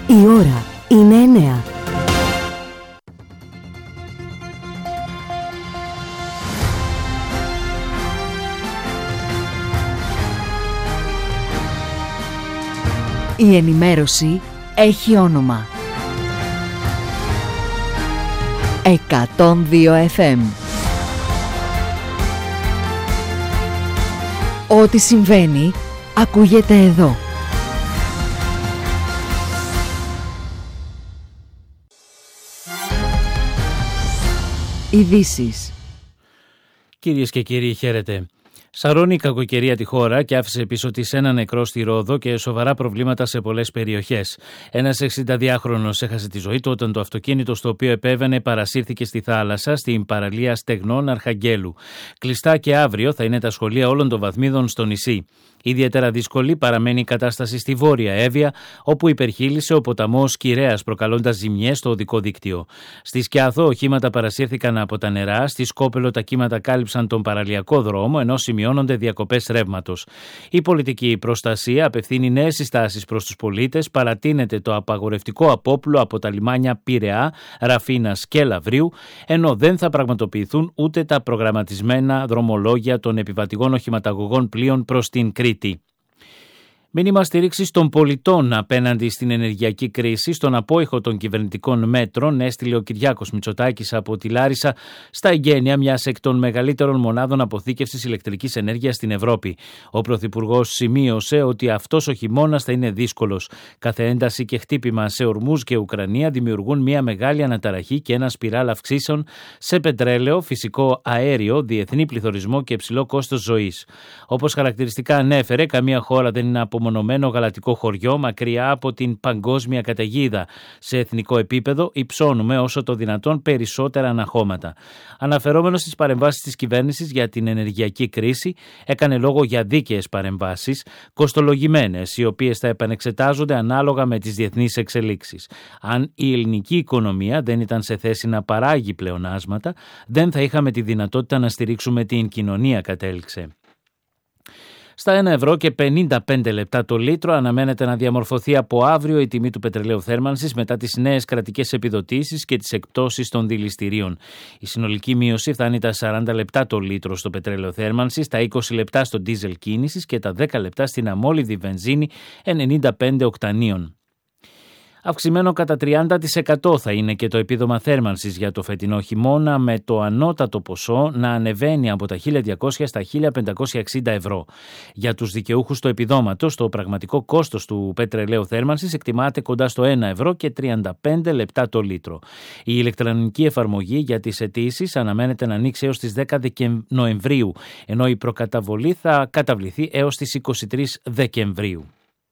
Η ώρα είναι 9. Η ενημέρωση έχει όνομα. 102 FM. Ό,τι συμβαίνει, ακούγεται εδώ. Ειδήσεις. Κυρίες και κύριοι, χαίρετε. Σαρώνει η κακοκαιρία τη χώρα και άφησε πίσω της ένα νεκρό στη Ρόδο και σοβαρά προβλήματα σε πολλές περιοχές. Ένας 62χρονος έχασε τη ζωή του όταν το αυτοκίνητο στο οποίο επέβαινε παρασύρθηκε στη θάλασσα στην παραλία Στεγνών Αρχαγγέλου. Κλειστά και αύριο θα είναι τα σχολεία όλων των βαθμίδων στο νησί. Ιδιαίτερα δύσκολη παραμένει η κατάσταση στη Βόρεια Εύβοια, όπου υπερχείλησε ο ποταμός Κυρέας, προκαλώντας ζημιές στο οδικό δίκτυο. Στη Σκιάθο, οχήματα παρασύρθηκαν από τα νερά, στη Σκόπελο τα κύματα κάλυψαν τον παραλιακό δρόμο, ενώ σημειώνονται διακοπές ρεύματος. Η πολιτική προστασία απευθύνει νέες συστάσεις προς τους πολίτες, παρατείνεται το απαγορευτικό απόπλο από τα λιμάνια Πειραιά, Ραφίνας και Λαβρίου, ενώ δεν θα πραγματοποιηθούν ούτε τα προγραμματισμένα δρομολόγια των επιβατηγών οχηματαγωγών πλοίων προς την Κρήτη. Μήνυμα στήριξης των πολιτών απέναντι στην ενεργειακή κρίση, στον απόϊχο των κυβερνητικών μέτρων, έστειλε ο Κυριάκος Μητσοτάκης από τη Λάρισα στα εγγένεια μιας εκ των μεγαλύτερων μονάδων αποθήκευσης ηλεκτρικής ενέργειας στην Ευρώπη. Ο Πρωθυπουργός σημείωσε ότι αυτός ο χειμώνας θα είναι δύσκολος. Κάθε ένταση και χτύπημα σε Ορμούζ και Ουκρανία δημιουργούν μια μεγάλη αναταραχή και ένα σπιράλ αυξήσεων σε πετρέλαιο, φυσικό αέριο, διεθνή πληθωρισμό και υψηλό κόστος ζωής. Όπως χαρακτηριστικά ανέφερε, καμία χώρα δεν είναι απομονωμένο γαλατικό χωριό μακριά από την παγκόσμια καταιγίδα. Σε εθνικό επίπεδο υψώνουμε όσο το δυνατόν περισσότερα αναχώματα. Αναφερόμενος στις παρεμβάσεις της κυβέρνησης για την ενεργειακή κρίση, έκανε λόγο για δίκαιες παρεμβάσεις, κοστολογημένες, οι οποίες θα επανεξετάζονται ανάλογα με τις διεθνείς εξελίξεις. Αν η ελληνική οικονομία δεν ήταν σε θέση να παράγει πλεονάσματα, δεν θα είχαμε τη δυνατότητα να στηρίξουμε την κοινωνία, κατέληξε. Στα 1 ευρώ και 55 λεπτά το λίτρο αναμένεται να διαμορφωθεί από αύριο η τιμή του πετρελαίου θέρμανσης μετά τις νέες κρατικές επιδοτήσεις και τις εκπτώσεις των δηληστηρίων. Η συνολική μείωση φτάνει τα 40 λεπτά το λίτρο στο πετρέλαιο θέρμανσης, τα 20 λεπτά στο ντίζελ κίνησης και τα 10 λεπτά στην αμόλυδη βενζίνη 95 οκτανίων. Αυξημένο κατά 30% θα είναι και το επίδομα θέρμανσης για το φετινό χειμώνα, με το ανώτατο ποσό να ανεβαίνει από τα 1.200 στα 1.560 ευρώ. Για τους δικαιούχους του επιδόματος, το πραγματικό κόστος του πετρελαίου θέρμανσης εκτιμάται κοντά στο 1 ευρώ και 35 λεπτά το λίτρο. Η ηλεκτρονική εφαρμογή για τις αιτήσεις αναμένεται να ανοίξει έως τις 10 Νοεμβρίου, ενώ η προκαταβολή θα καταβληθεί έως τις 23 Δεκεμβρίου.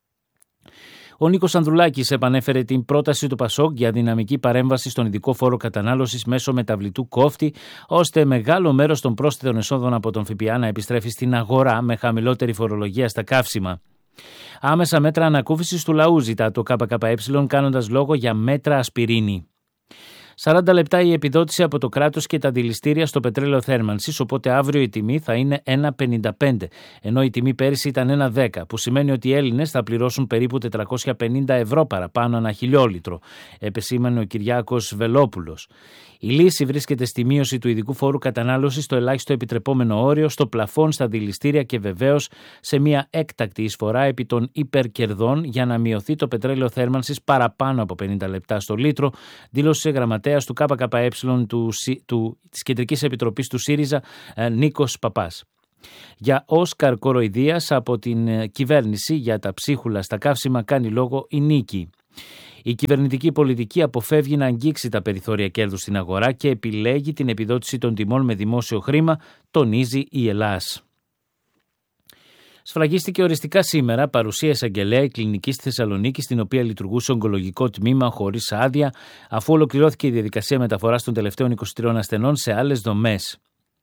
Ο Νίκος Ανδρουλάκης επανέφερε την πρόταση του ΠΑΣΟΚ για δυναμική παρέμβαση στον ειδικό φόρο κατανάλωσης μέσω μεταβλητού κόφτη, ώστε μεγάλο μέρος των πρόσθετων εσόδων από τον ΦΠΑ να επιστρέφει στην αγορά με χαμηλότερη φορολογία στα καύσιμα. Άμεσα μέτρα ανακούφισης του λαού ζητά το ΚΚΕ, κάνοντας λόγο για μέτρα ασπιρίνη. 40 λεπτά η επιδότηση από το κράτος και τα δηληστήρια στο πετρέλαιο θέρμανσης, οπότε αύριο η τιμή θα είναι 1,55, ενώ η τιμή πέρυσι ήταν 1,10, που σημαίνει ότι οι Έλληνες θα πληρώσουν περίπου 450 ευρώ παραπάνω ανά χιλιόλιτρο, επεσήμανε ο Κυριάκος Βελόπουλος. Η λύση βρίσκεται στη μείωση του ειδικού φόρου κατανάλωσης στο ελάχιστο επιτρεπόμενο όριο, στο πλαφόν στα δηληστήρια και βεβαίως σε μια έκτακτη εισφορά επί των υπερκερδών για να μειωθεί το πετρέλαιο θέρμανσης παραπάνω από 50 λεπτά στο λίτρο, δήλωσε γραμματέας του ΚΚΕ της Κεντρικής Επιτροπής του ΣΥΡΙΖΑ Νίκος Παπάς. Για Όσκαρ κοροϊδίας από την κυβέρνηση για τα ψίχουλα στα καύσιμα κάνει λόγο η Νίκη. Η κυβερνητική πολιτική αποφεύγει να αγγίξει τα περιθώρια κέρδου στην αγορά και επιλέγει την επιδότηση των τιμών με δημόσιο χρήμα, τονίζει η Ελλάς. Σφραγίστηκε οριστικά σήμερα παρουσία εισαγγελέα η κλινική στη Θεσσαλονίκη, στην οποία λειτουργούσε ογκολογικό τμήμα χωρίς άδεια, αφού ολοκληρώθηκε η διαδικασία μεταφοράς των τελευταίων 23 ασθενών σε άλλες δομές.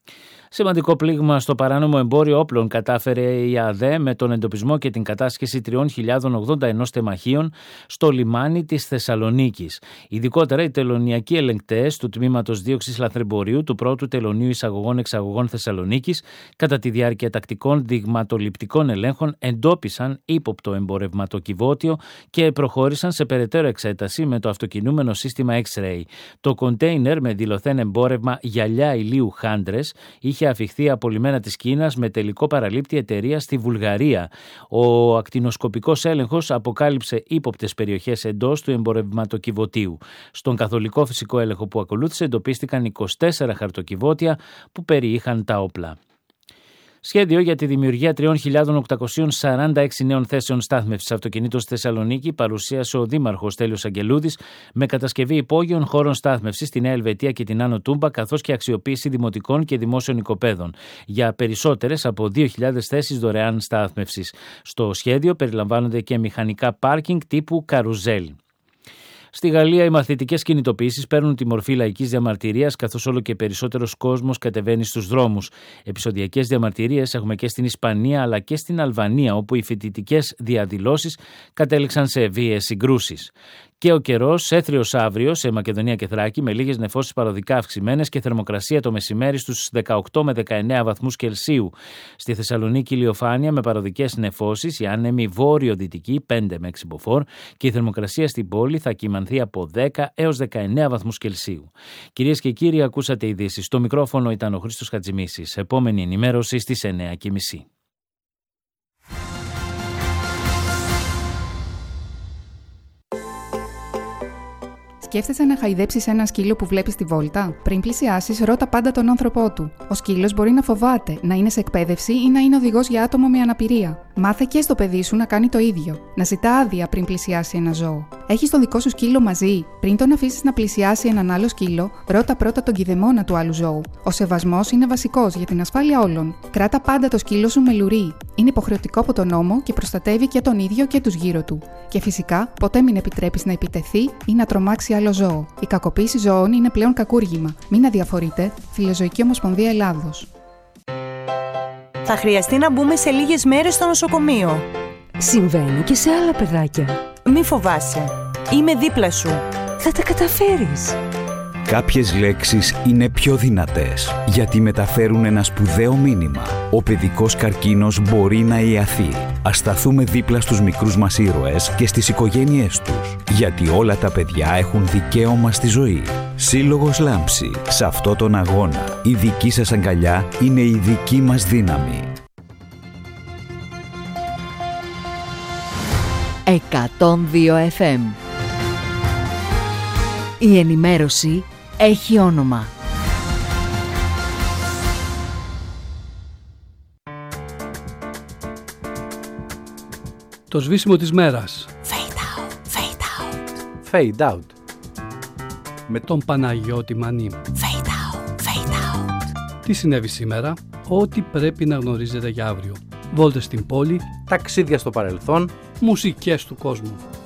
Σημαντικό πλήγμα στο παράνομο εμπόριο όπλων κατάφερε η ΑΔΕ με τον εντοπισμό και την κατάσχεση 3.081 τεμαχίων στο λιμάνι της Θεσσαλονίκης. Ειδικότερα, οι τελωνειακοί ελεγκτές του Τμήματος Δίωξης Λαθρεμπορίου του Πρώτου Τελωνείου Εισαγωγών-Εξαγωγών Θεσσαλονίκης, κατά τη διάρκεια τακτικών δειγματοληπτικών ελέγχων, εντόπισαν ύποπτο εμπορευματοκιβώτιο και προχώρησαν σε περαιτέρω εξέταση με το αυτοκινούμενο σύστημα X-Ray. Το κοντέινερ με δηλωθέν εμπόρευμα γυαλιά ηλίου Χάντρες είχε αφιχθεί από λιμένα της Κίνας με τελικό παραλήπτη εταιρεία στη Βουλγαρία. Ο ακτινοσκοπικός έλεγχος αποκάλυψε ύποπτες περιοχές εντός του εμπορευματοκιβωτίου. Στον καθολικό φυσικό έλεγχο που ακολούθησε εντοπίστηκαν 24 χαρτοκιβώτια που περιείχαν τα όπλα. Σχέδιο για τη δημιουργία 3.846 νέων θέσεων στάθμευσης αυτοκινήτων στη Θεσσαλονίκη παρουσίασε ο Δήμαρχος Τέλειος Αγγελούδης με κατασκευή υπόγειων χώρων στάθμευσης στη Νέα Ελβετία και την Άνω Τούμπα, καθώς και αξιοποίηση δημοτικών και δημόσιων οικοπαίδων για περισσότερες από 2.000 θέσεις δωρεάν στάθμευσης. Στο σχέδιο περιλαμβάνονται και μηχανικά πάρκινγκ τύπου καρουζέλ. Στη Γαλλία, οι μαθητικές κινητοποιήσεις παίρνουν τη μορφή λαϊκής διαμαρτυρίας, καθώς όλο και περισσότερος κόσμος κατεβαίνει στους δρόμους. Επεισοδιακές διαμαρτυρίες έχουμε και στην Ισπανία αλλά και στην Αλβανία, όπου οι φοιτητικές διαδηλώσεις κατέληξαν σε βίαιες συγκρούσεις. Και ο καιρός έθριος αύριο σε Μακεδονία και Θράκη, με λίγες νεφώσεις παροδικά αυξημένες και θερμοκρασία το μεσημέρι στους 18 με 19 βαθμούς Κελσίου. Στη Θεσσαλονίκη, ηλιοφάνεια με παροδικές νεφώσεις, η άνεμη βόρειο-δυτική 5 με 6 μποφόρ και η θερμοκρασία στην πόλη θα κυμανθεί από 10 έως 19 βαθμούς Κελσίου. Κυρίες και κύριοι, ακούσατε ειδήσεις. Στο μικρόφωνο ήταν ο Χρήστος Χατζημίσης. Επόμενη ενημέρωση στις 9:30. Σκέφτεσαι να χαϊδέψεις ένα σκύλο που βλέπεις στη βόλτα? Πριν πλησιάσεις, ρώτα πάντα τον άνθρωπό του. Ο σκύλος μπορεί να φοβάται, να είναι σε εκπαίδευση ή να είναι οδηγός για άτομο με αναπηρία. Μάθε και στο παιδί σου να κάνει το ίδιο. Να ζητά άδεια πριν πλησιάσει ένα ζώο. Έχεις τον δικό σου σκύλο μαζί? Πριν τον αφήσεις να πλησιάσει έναν άλλο σκύλο, ρώτα πρώτα τον κηδεμόνα του άλλου ζώου. Ο σεβασμός είναι βασικός για την ασφάλεια όλων. Κράτα πάντα το σκύλο σου με λουρί. Είναι υποχρεωτικό από τον νόμο και προστατεύει και τον ίδιο και τους γύρω του. Και φυσικά, ποτέ μην επιτρέπεις να επιτεθεί ή να τρομάξει άλλο ζώο. Η κακοποίηση ζώων είναι πλέον κακούργημα. Μην αδιαφορείτε. Φιλοζωική Ομοσπονδία Ελλάδος. Θα χρειαστεί να μπούμε σε λίγες μέρες στο νοσοκομείο. Συμβαίνει και σε άλλα παιδάκια. Μη φοβάσαι. Είμαι δίπλα σου. Θα τα καταφέρεις. Κάποιες λέξεις είναι πιο δυνατές γιατί μεταφέρουν ένα σπουδαίο μήνυμα. Ο παιδικός καρκίνος μπορεί να ιαθεί. Ας σταθούμε δίπλα στους μικρούς μας ήρωες και στις οικογένειές τους. Γιατί όλα τα παιδιά έχουν δικαίωμα στη ζωή. Σύλλογος Λάμψη. Σε αυτό τον αγώνα, η δική σας αγκαλιά είναι η δική μας δύναμη. 102 FM. Η ενημέρωση έχει όνομα. Το σβήσιμο της μέρας. Fade out, fade out. Fade out. Με τον Παναγιώτη Μανή. Fade out, fade out. Τι συνέβη σήμερα? Ό,τι πρέπει να γνωρίζετε για αύριο. Βόλτες στην πόλη. Ταξίδια στο παρελθόν. Μουσικές του κόσμου.